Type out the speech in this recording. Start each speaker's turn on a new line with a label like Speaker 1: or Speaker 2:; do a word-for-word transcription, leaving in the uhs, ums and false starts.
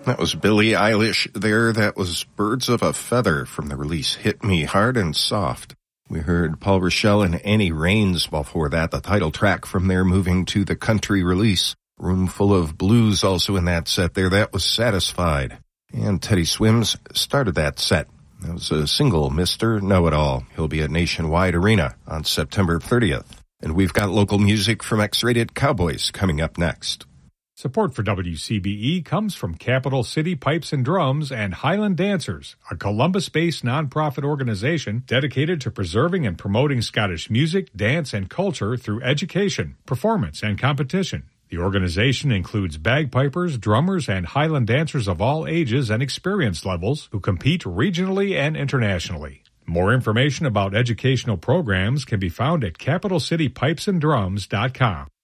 Speaker 1: That was Billie Eilish there. That was Birds of a Feather from the release Hit Me Hard and Soft. We heard Paul Rochelle and Annie Raines before that, the title track from their moving to the country release. Room Full of Blues also in that set there. That was Satisfied. And Teddy Swims started that set. That was a single, Mister Know-It-All. He'll be at Nationwide Arena on September thirtieth. And we've got local music from X-Rated Cowboys coming up next.
Speaker 2: Support for W C B E comes from Capital City Pipes and Drums and Highland Dancers, a Columbus-based nonprofit organization dedicated to preserving and promoting Scottish music, dance, and culture through education, performance, and competition. The organization includes bagpipers, drummers, and Highland dancers of all ages and experience levels who compete regionally and internationally. More information about educational programs can be found at capital city pipes and drums dot com.